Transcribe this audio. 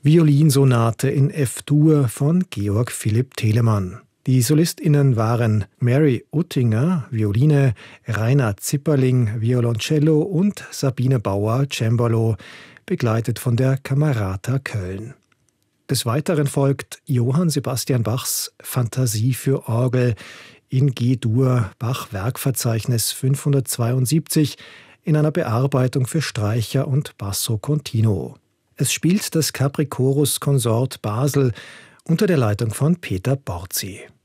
Violinsonate in F-Dur von Georg Philipp Telemann. Die SolistInnen waren Mary Uttinger, Violine, Rainer Zipperling, Violoncello und Sabine Bauer, Cembalo, begleitet von der Camerata Köln. Des Weiteren folgt Johann Sebastian Bachs Fantasie für Orgel in G-Dur, Bach-Werkverzeichnis 572, in einer Bearbeitung für Streicher und Basso Continuo. Es spielt das Capri Chorus Consort Basel unter der Leitung von Peter Borzi.